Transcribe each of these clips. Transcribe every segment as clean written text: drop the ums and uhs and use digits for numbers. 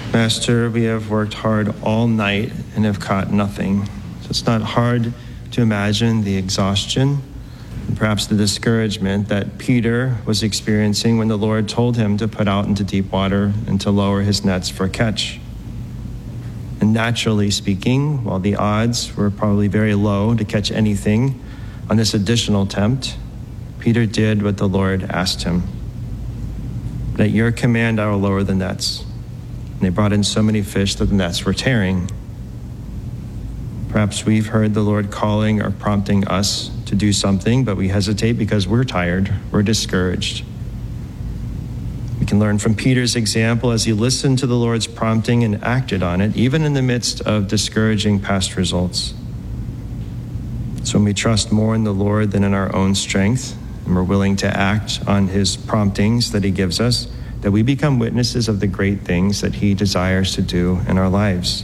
Master, we have worked hard all night and have caught nothing. So it's not hard to imagine the exhaustion and perhaps the discouragement that Peter was experiencing when the Lord told him to put out into deep water and to lower his nets for a catch. And naturally speaking, while the odds were probably very low to catch anything on this additional attempt, Peter did what the Lord asked him. At your command, I will lower the nets. And they brought in so many fish that the nets were tearing. Perhaps we've heard the Lord calling or prompting us to do something, but we hesitate because we're tired, we're discouraged. We can learn from Peter's example as he listened to the Lord's prompting and acted on it, even in the midst of discouraging past results. So when we trust more in the Lord than in our own strength, and we're willing to act on his promptings that he gives us, that we become witnesses of the great things that he desires to do in our lives.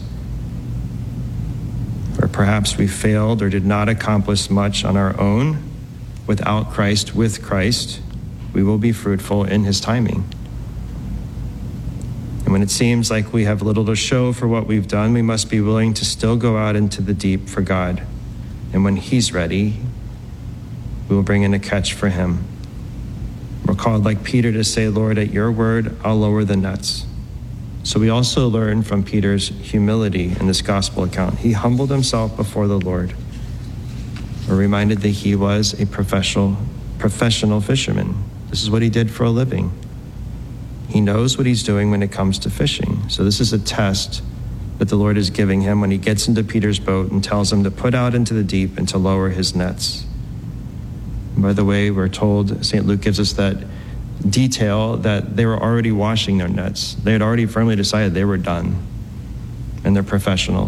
Or perhaps we failed or did not accomplish much on our own. Without Christ, with Christ, we will be fruitful in his timing. And when it seems like we have little to show for what we've done, we must be willing to still go out into the deep for God. And when he's ready, we will bring in a catch for him. We're called, like Peter, to say, Lord, at your word, I'll lower the nets. So we also learn from Peter's humility in this gospel account. He humbled himself before the Lord. We're reminded that he was a professional fisherman. This is what he did for a living. He knows what he's doing when it comes to fishing. So this is a test that the Lord is giving him when he gets into Peter's boat and tells him to put out into the deep and to lower his nets. And by the way, we're told, St. Luke gives us that detail that they were already washing their nets. They had already firmly decided they were done, and they're professionals.